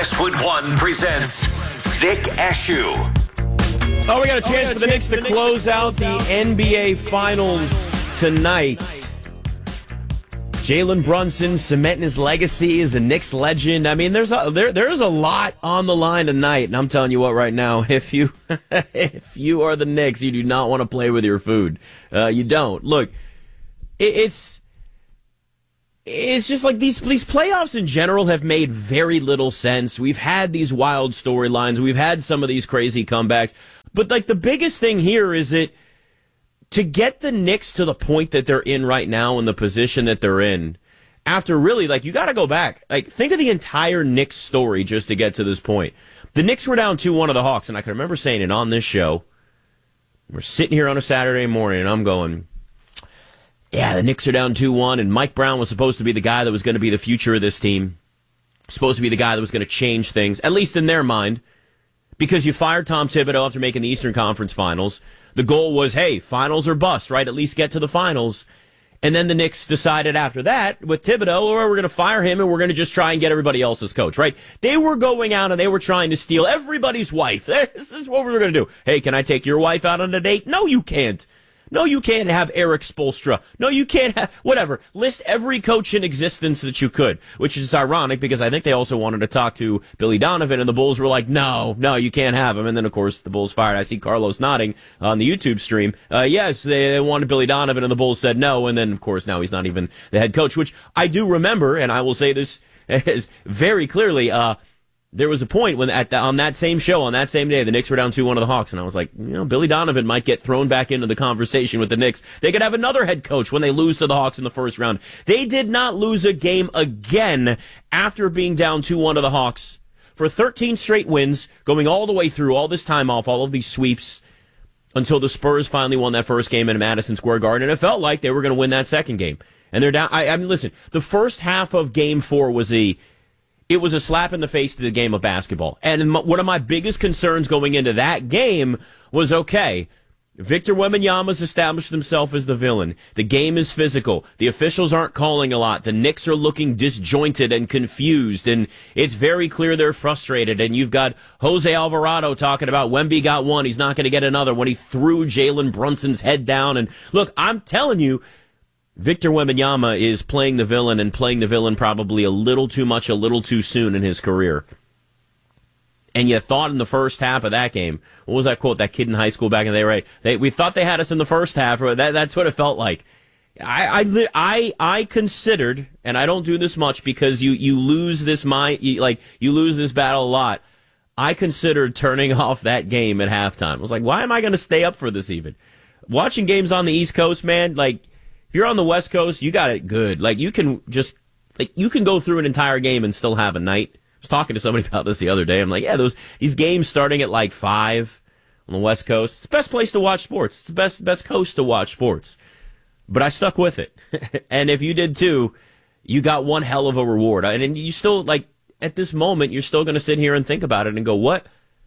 Westwood One presents Nick Ashew. Oh, we got a chance for the Knicks to close out the NBA Finals tonight. Jalen Brunson cementing his legacy as a Knicks legend. I mean, there's a lot on the line tonight, and I'm telling you what, right now, if you are the Knicks, you do not want to play with your food. You don't. Look, it's just like these playoffs in general have made very little sense. We've had these wild storylines. We've had some of these crazy comebacks. But like the biggest thing here is that to get the Knicks to the point that they're in right now in the position that they're in, after really, like, you got to go back. Like, think of the entire Knicks story just to get to this point. The Knicks were down 2-1 to the Hawks, and I can remember saying it on this show. We're sitting here on a Saturday morning, and I'm going, yeah, the Knicks are down 2-1, and Mike Brown was supposed to be the guy that was going to be the future of this team. Supposed to be the guy that was going to change things, at least in their mind, because you fired Tom Thibodeau after making the Eastern Conference Finals. The goal was, hey, finals or bust, right? At least get to the finals. And then the Knicks decided after that, with Thibodeau, or we're going to fire him and we're going to just try and get everybody else as coach, right? They were going out and they were trying to steal everybody's wife. This is what we were going to do. Hey, can I take your wife out on a date? No, you can't. No, you can't have Eric Spoelstra. No, you can't have, whatever. List every coach in existence that you could, which is ironic because I think they also wanted to talk to Billy Donovan, and the Bulls were like, no, you can't have him. And then, of course, the Bulls fired. I see Carlos nodding on the YouTube stream. Yes, they wanted Billy Donovan, and the Bulls said no. And then, of course, now he's not even the head coach, which I do remember, and I will say this is very clearly, there was a point when on that same show, on that same day, the Knicks were down 2-1 to the Hawks, and I was like, Billy Donovan might get thrown back into the conversation with the Knicks. They could have another head coach when they lose to the Hawks in the first round. They did not lose a game again after being down 2-1 to the Hawks for 13 straight wins, going all the way through all this time off, all of these sweeps, until the Spurs finally won that first game in Madison Square Garden, and it felt like they were going to win that second game. And they're down. I mean, listen, the first half of Game 4 was it was a slap in the face to the game of basketball. And one of my biggest concerns going into that game was, okay, Victor Wembanyama's established himself as the villain. The game is physical. The officials aren't calling a lot. The Knicks are looking disjointed and confused, and it's very clear they're frustrated. And you've got Jose Alvarado talking about Wemby got one, he's not going to get another, when he threw Jalen Brunson's head down. And look, I'm telling you, Victor Wembanyama is playing the villain, and playing the villain probably a little too much, a little too soon in his career. And you thought in the first half of that game, what was that quote, that kid in high school back in the day, right? We thought they had us in the first half. That's what it felt like. I considered, and I don't do this much because you lose this you lose this battle a lot. I considered turning off that game at halftime. I was like, why am I going to stay up for this even? Watching games on the East Coast, man, like, if you're on the West Coast, you got it good. Like, you can go through an entire game and still have a night. I was talking to somebody about this the other day. I'm like, yeah, these games starting at like 5 on the West Coast, it's the best place to watch sports. It's the best coast to watch sports. But I stuck with it. And if you did too, you got one hell of a reward. And you still, like, at this moment, you're still going to sit here and think about it and go, what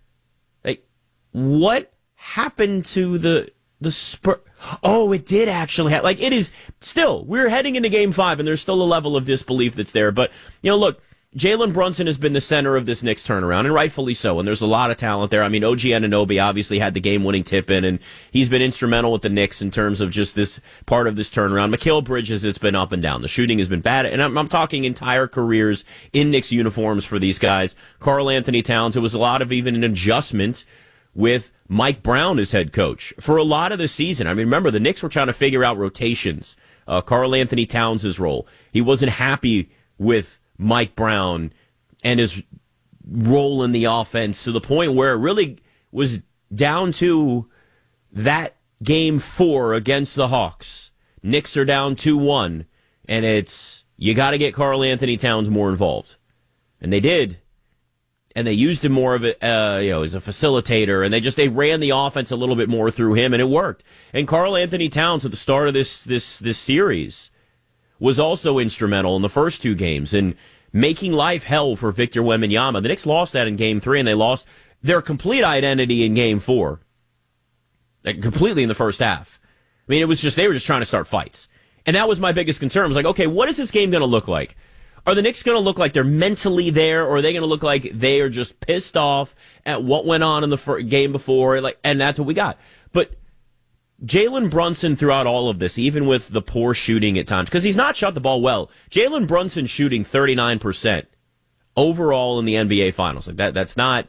happened to the Spurs? Oh, it did actually happen. Like, it is still, we're heading into Game 5, and there's still a level of disbelief that's there. But, look, Jalen Brunson has been the center of this Knicks turnaround, and rightfully so, and there's a lot of talent there. I mean, OG Anunoby obviously had the game-winning tip-in, and he's been instrumental with the Knicks in terms of just this part of this turnaround. Mikal Bridges, it's been up and down. The shooting has been bad, and I'm talking entire careers in Knicks uniforms for these guys. Karl Anthony Towns, it was a lot of even an adjustment with Mike Brown as head coach for a lot of the season. I mean, remember, the Knicks were trying to figure out rotations. Karl Anthony Towns' role. He wasn't happy with Mike Brown and his role in the offense to the point where it really was down to that Game 4 against the Hawks. Knicks are down 2-1, and it's, you got to get Karl Anthony Towns more involved. And they did. And they used him more of it, as a facilitator, and they ran the offense a little bit more through him, and it worked. And Karl Anthony Towns at the start of this series was also instrumental in the first 2 games in making life hell for Victor Wembanyama. The Knicks lost that in Game 3, and they lost their complete identity in Game 4, completely in the first half. I mean, it was just, they were just trying to start fights. And that was my biggest concern. I was like, okay, what is this game going to look like? Are the Knicks going to look like they're mentally there, or are they going to look like they are just pissed off at what went on in the game before? And that's what we got. But Jalen Brunson throughout all of this, even with the poor shooting at times, because he's not shot the ball well. Jalen Brunson shooting 39% overall in the NBA Finals. Like that's not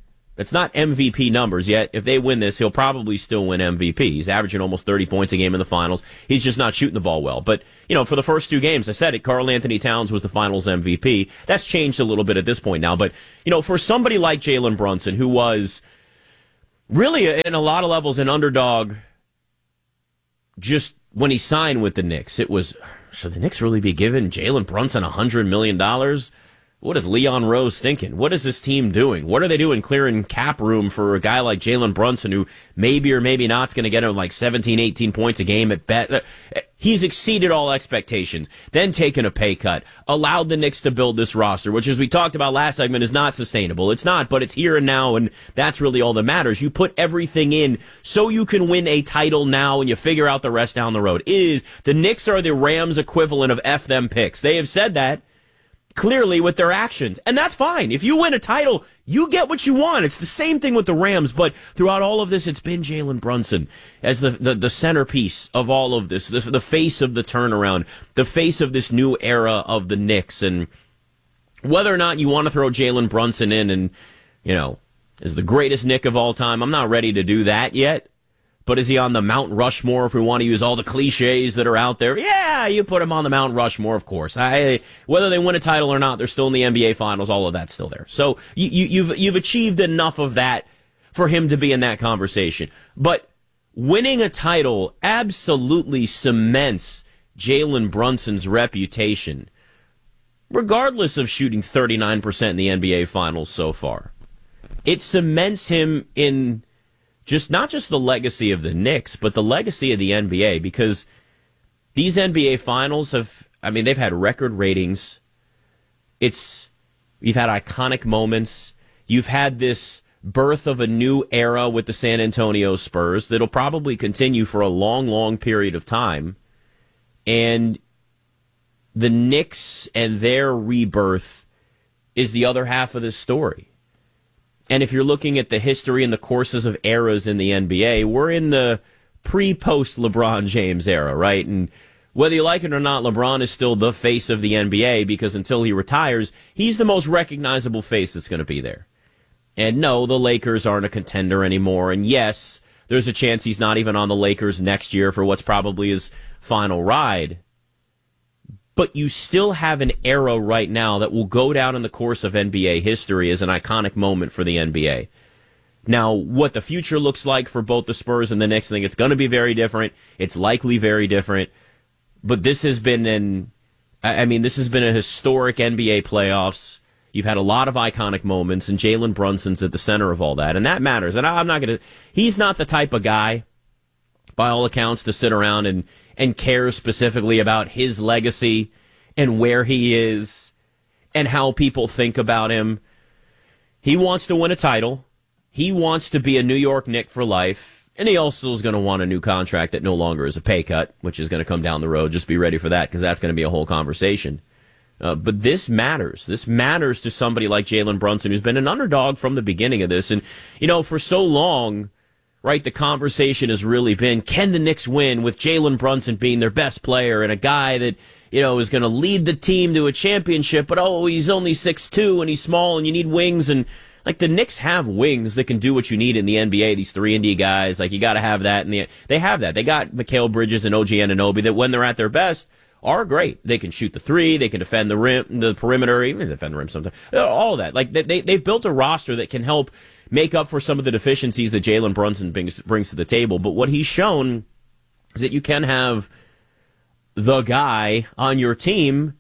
MVP numbers yet. If they win this, he'll probably still win MVP. He's averaging almost 30 points a game in the finals. He's just not shooting the ball well. But, for the first 2 games, I said it, Karl-Anthony Towns was the finals MVP. That's changed a little bit at this point now. But, for somebody like Jalen Brunson, who was really, in a lot of levels, an underdog just when he signed with the Knicks, it was, should the Knicks really be giving Jalen Brunson $100 million? What is Leon Rose thinking? What is this team doing? What are they doing clearing cap room for a guy like Jalen Brunson, who maybe or maybe not is going to get him like 17, 18 points a game at best? He's exceeded all expectations, then taken a pay cut, allowed the Knicks to build this roster, which, as we talked about last segment, is not sustainable. It's not, but it's here and now, and that's really all that matters. You put everything in so you can win a title now, and you figure out the rest down the road. The Knicks are the Rams equivalent of F them picks. They have said that clearly with their actions. And that's fine. If you win a title, you get what you want. It's the same thing with the Rams, but throughout all of this, it's been Jalen Brunson as the centerpiece of all of this, the face of the turnaround, the face of this new era of the Knicks. And whether or not you want to throw Jalen Brunson in and, is the greatest Knick of all time, I'm not ready to do that yet. But is he on the Mount Rushmore if we want to use all the cliches that are out there? Yeah, you put him on the Mount Rushmore, of course. Whether they win a title or not, they're still in the NBA Finals. All of that's still there. So you've achieved enough of that for him to be in that conversation. But winning a title absolutely cements Jalen Brunson's reputation, regardless of shooting 39% in the NBA Finals so far. It cements him in not just the legacy of the Knicks, but the legacy of the NBA, because these NBA Finals they've had record ratings. You've had iconic moments. You've had this birth of a new era with the San Antonio Spurs that'll probably continue for a long, long period of time. And the Knicks and their rebirth is the other half of this story. And if you're looking at the history and the courses of eras in the NBA, we're in the pre-post LeBron James era, right? And whether you like it or not, LeBron is still the face of the NBA because until he retires, he's the most recognizable face that's going to be there. And no, the Lakers aren't a contender anymore. And yes, there's a chance he's not even on the Lakers next year for what's probably his final ride. But you still have an era right now that will go down in the course of NBA history as an iconic moment for the NBA. Now, what the future looks like for both the Spurs and the Knicks, I think it's going to be very different. It's likely very different. But this has been this has been a historic NBA playoffs. You've had a lot of iconic moments, and Jalen Brunson's at the center of all that, and that matters. And he's not the type of guy, by all accounts, to sit around and care specifically about his legacy and where he is and how people think about him. He wants to win a title. He wants to be a New York Knick for life. And he also is going to want a new contract that no longer is a pay cut, which is going to come down the road. Just be ready for that because that's going to be a whole conversation. But this matters. This matters to somebody like Jalen Brunson, who's been an underdog from the beginning of this. And, for so long, right, the conversation has really been, can the Knicks win with Jalen Brunson being their best player and a guy that, is going to lead the team to a championship, but, he's only 6'2", and he's small, and you need wings. And, the Knicks have wings that can do what you need in the NBA, these 3-and-D guys. You got to have that. And they have that. They got Mikal Bridges and OG Anunoby that, when they're at their best, are great. They can shoot the three. They can defend the rim, the perimeter, even defend the rim sometimes. All of that. They've built a roster that can help make up for some of the deficiencies that Jalen Brunson brings to the table. But what he's shown is that you can have the guy on your team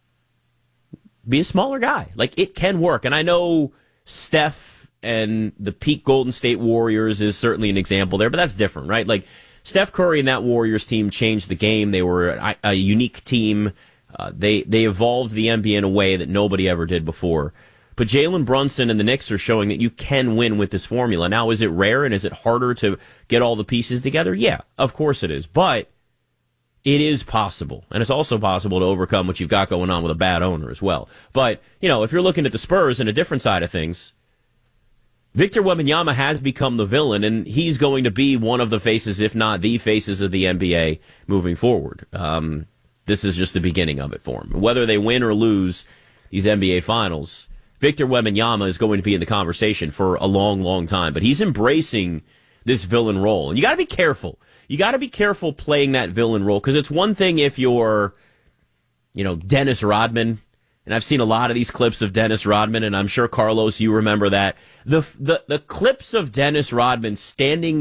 be a smaller guy. It can work. And I know Steph and the peak Golden State Warriors is certainly an example there, but that's different, right? Steph Curry and that Warriors team changed the game. They were a unique team. They evolved the NBA in a way that nobody ever did before. But Jalen Brunson and the Knicks are showing that you can win with this formula. Now, is it rare and is it harder to get all the pieces together? Yeah, of course it is. But It is possible. And it's also possible to overcome what you've got going on with a bad owner as well. But, if you're looking at the Spurs and a different side of things, Victor Wembanyama has become the villain, and he's going to be one of the faces, if not the faces of the NBA moving forward. This is just the beginning of it for him. Whether they win or lose these NBA Finals, Victor Wembanyama is going to be in the conversation for a long, long time. But he's embracing this villain role. And you got to be careful. You got to be careful playing that villain role, because it's one thing if you're, Dennis Rodman. And I've seen a lot of these clips of Dennis Rodman, and I'm sure, Carlos, you remember that. The clips of Dennis Rodman standing